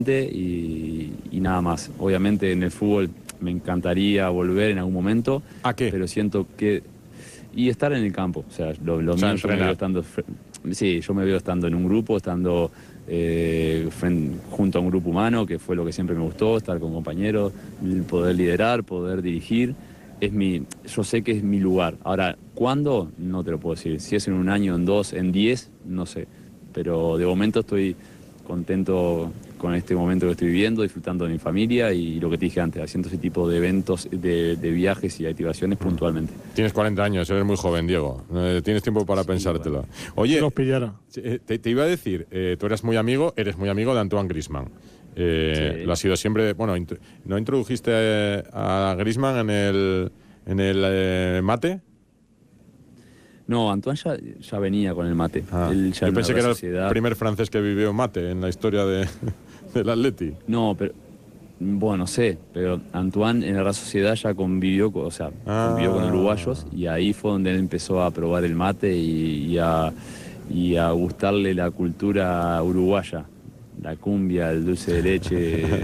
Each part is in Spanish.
y nada más. Obviamente en el fútbol me encantaría volver en algún momento. ¿A qué? Pero siento que... Y estar en el campo. O sea, lo mío yo me veo estando... Sí, yo me veo estando en un grupo, estando junto a un grupo humano, que fue lo que siempre me gustó, estar con compañeros, poder liderar, poder dirigir. Yo sé que es mi lugar. Ahora, ¿cuándo? No te lo puedo decir. Si es en un año, en 2, en 10, no sé. Pero de momento estoy contento con este momento que estoy viviendo, disfrutando de mi familia y lo que te dije antes, haciendo ese tipo de eventos, de viajes y activaciones puntualmente. Tienes 40 años, eres muy joven, Diego. Tienes tiempo para pensártelo. Bueno. Oye, Los pillara. te iba a decir, tú eres muy amigo de Antoine Griezmann. Sí. Lo has sido siempre. Bueno, ¿no introdujiste a Griezmann en el mate? No, Antoine ya venía con el mate. Él ya Yo pensé que era sociedad... el primer francés que vivió mate en la historia del Atleti. No, pero... Bueno, no sé, pero Antoine en la Real Sociedad ya convivió con uruguayos y ahí fue donde él empezó a probar el mate y a gustarle la cultura uruguaya. La cumbia, el dulce de leche,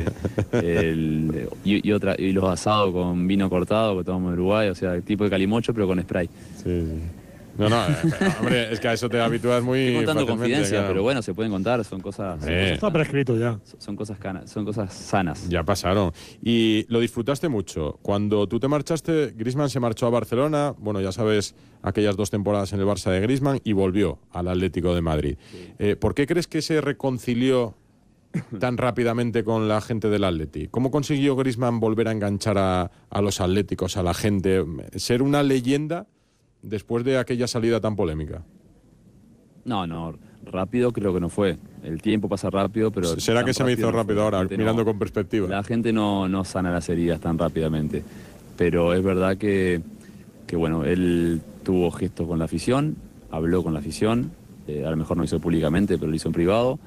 y los asados con vino cortado que tomamos en Uruguay, o sea, tipo de calimocho pero con spray. Sí. No, pero, hombre, es que a eso te habitúas muy Estoy contando confidencia, claro. pero bueno, se pueden contar, son cosas... Está prescrito ya. Son cosas sanas. Ya pasaron. Y lo disfrutaste mucho. Cuando tú te marchaste, Griezmann se marchó a Barcelona. Bueno, ya sabes, aquellas 2 temporadas en el Barça de Griezmann y volvió al Atlético de Madrid. Sí. ¿Por qué crees que se reconcilió tan rápidamente con la gente del Atleti? ¿Cómo consiguió Griezmann volver a enganchar a los atléticos, a la gente? Ser una leyenda después de aquella salida tan polémica. No, rápido creo que no fue. El tiempo pasa rápido, pero... ¿Será que se me hizo rápido ahora, mirando con perspectiva? La gente no sana las heridas tan rápidamente. Pero es verdad que bueno, él tuvo gestos con la afición, habló con la afición, a lo mejor no hizo públicamente, pero lo hizo en privado.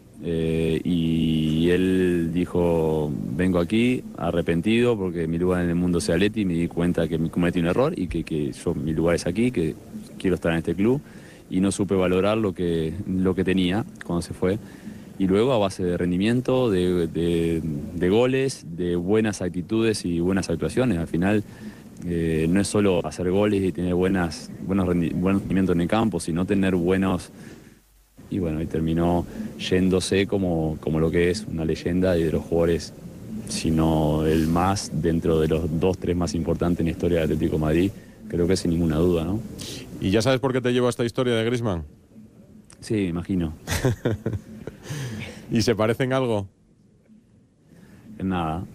Y él dijo, vengo aquí arrepentido porque mi lugar en el mundo es Atleti y me di cuenta que cometí un error y que mi lugar es aquí, que quiero estar en este club y no supe valorar lo que tenía cuando se fue. Y luego a base de rendimiento, de goles, de buenas actitudes y buenas actuaciones. Al final no es solo hacer goles y tener buenos rendimientos en el campo, sino tener buenos... Y bueno, y terminó yéndose como lo que es una leyenda y de los jugadores, sino el más dentro de los 2, 3 más importantes en la historia del Atlético de Madrid, creo que sin ninguna duda, ¿no? ¿Y ya sabes por qué te llevo a esta historia de Griezmann? Sí, me imagino. ¿Y se parecen algo? En nada.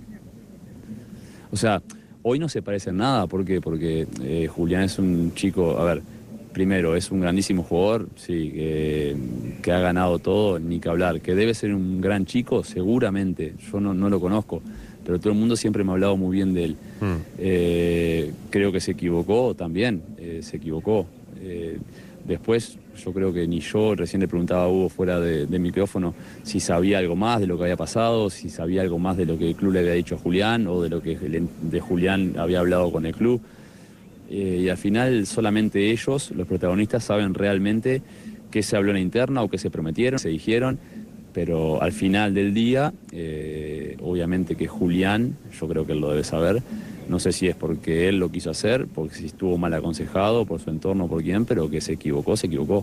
O sea, hoy no se parece en nada, ¿por qué? Porque Julián es un chico, a ver... Primero, es un grandísimo jugador, sí, que ha ganado todo, ni que hablar. Que debe ser un gran chico, seguramente. Yo no lo conozco, pero todo el mundo siempre me ha hablado muy bien de él. Creo que se equivocó también, se equivocó. Después, yo creo que ni yo, recién le preguntaba a Hugo fuera de micrófono, si sabía algo más de lo que había pasado, si sabía algo más de lo que el club le había dicho a Julián o de lo que de Julián había hablado con el club. Y al final solamente ellos, los protagonistas, saben realmente qué se habló en la interna o qué se prometieron, se dijeron, pero al final del día, obviamente que Julián, yo creo que él lo debe saber, no sé si es porque él lo quiso hacer, porque si estuvo mal aconsejado por su entorno, por quién, pero que se equivocó, se equivocó.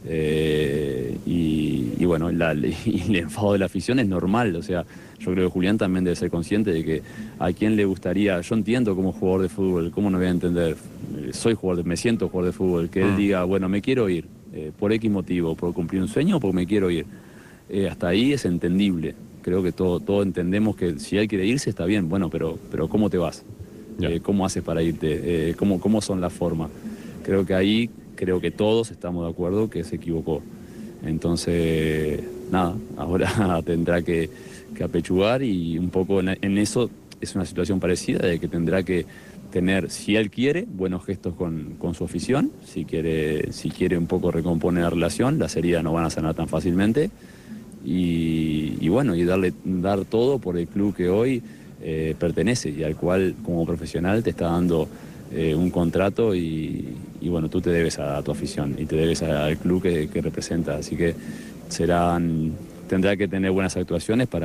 Y bueno, el enfado de la afición es normal, o sea, yo creo que Julián también debe ser consciente de que a quién le gustaría, yo entiendo como jugador de fútbol, cómo no voy a entender, me siento jugador de fútbol, que él diga, bueno, me quiero ir, por X motivo, por cumplir un sueño o porque me quiero ir. Hasta ahí es entendible, creo que todos entendemos que si él quiere irse está bien, bueno, pero ¿cómo te vas? ¿Cómo haces para irte? ¿Cómo son las formas? Creo que todos estamos de acuerdo que se equivocó. Entonces, nada, ahora tendrá que apechugar y un poco en eso es una situación parecida de que tendrá que tener, si él quiere, buenos gestos con su afición, si quiere un poco recomponer la relación, las heridas no van a sanar tan fácilmente y bueno, y dar todo por el club que hoy pertenece y al cual como profesional te está dando un contrato y bueno, tú te debes a tu afición y te debes al club que representa, así que tendrá que tener buenas actuaciones para